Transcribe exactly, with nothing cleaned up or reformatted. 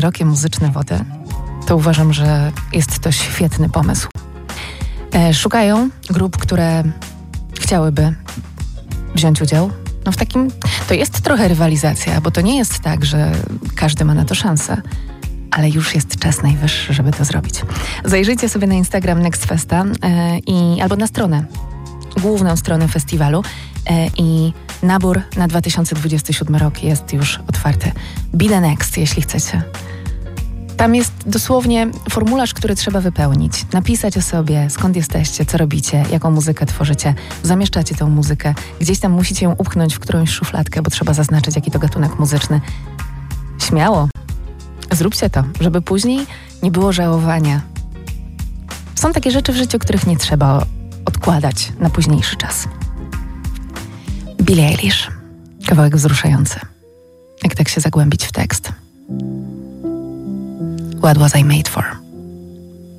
szerokie muzyczne wody, to uważam, że jest to świetny pomysł. E, szukają grup, które chciałyby wziąć udział. No w takim, to jest trochę rywalizacja, bo to nie jest tak, że każdy ma na to szansę, ale już jest czas najwyższy, żeby to zrobić. Zajrzyjcie sobie na Instagram Next Festa e, i, albo na stronę, główną stronę festiwalu e, i nabór na dwa tysiące dwudziesty siódmy rok jest już otwarty. Be the next, jeśli chcecie. Tam jest dosłownie formularz, który trzeba wypełnić. Napisać o sobie, skąd jesteście, co robicie, jaką muzykę tworzycie. Zamieszczacie tę muzykę. Gdzieś tam musicie ją upchnąć w którąś szufladkę, bo trzeba zaznaczyć, jaki to gatunek muzyczny. Śmiało. Zróbcie to, żeby później nie było żałowania. Są takie rzeczy w życiu, których nie trzeba odkładać na późniejszy czas. Billie Eilish. Kawałek wzruszający. Jak tak się zagłębić w tekst. What was I made for?